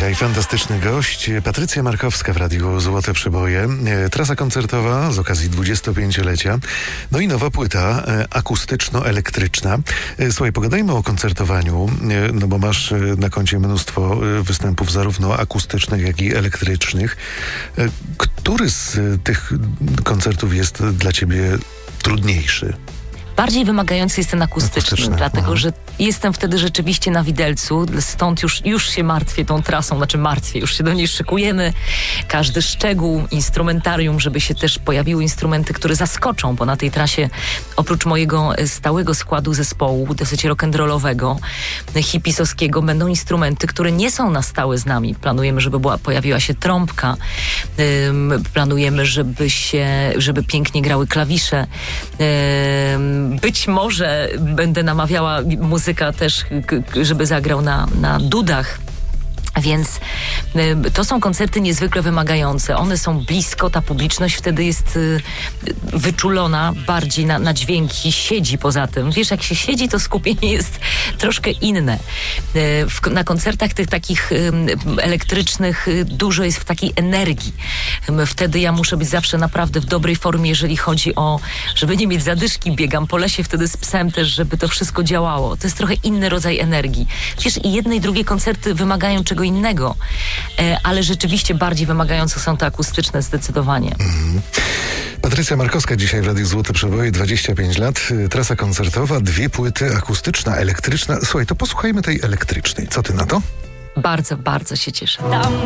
Dzisiaj fantastyczny gość, Patrycja Markowska w Radiu Złote Przeboje. Trasa koncertowa z okazji 25-lecia. No i nowa płyta akustyczno-elektryczna. Słuchaj, pogadajmy o koncertowaniu, no bo masz na koncie mnóstwo występów zarówno akustycznych, jak i elektrycznych. Który z tych koncertów jest dla ciebie trudniejszy? Bardziej wymagający jest ten akustyczny, dlatego że jestem wtedy rzeczywiście na widelcu, stąd już się martwię tą trasą, już się do niej szykujemy. Każdy szczegół, instrumentarium, żeby się też pojawiły instrumenty, które zaskoczą, bo na tej trasie oprócz mojego stałego składu zespołu, dosyć rock'n'rollowego, hipisowskiego, będą instrumenty, które nie są na stałe z nami. Planujemy, żeby pojawiła się trąbka, planujemy, żeby pięknie grały klawisze, być może będę namawiała muzyka też, żeby zagrał na dudach. Więc to są koncerty niezwykle wymagające. One są blisko, ta publiczność wtedy jest wyczulona bardziej na dźwięki, siedzi poza tym. Wiesz, jak się siedzi, to skupienie jest troszkę inne. Na koncertach tych takich elektrycznych dużo jest w takiej energii. Wtedy ja muszę być zawsze naprawdę w dobrej formie, jeżeli chodzi o, żeby nie mieć zadyszki, biegam po lesie wtedy z psem też, żeby to wszystko działało. To jest trochę inny rodzaj energii. Wiesz, i jedne i drugie koncerty wymagają czego innego, ale rzeczywiście bardziej wymagające są te akustyczne zdecydowanie. Patrycja Markowska dzisiaj w Radiu Złote Przeboje, 25 lat, trasa koncertowa, 2 płyty, akustyczna, elektryczna. Słuchaj, to posłuchajmy tej elektrycznej. Co ty na to? Bardzo, bardzo się cieszę.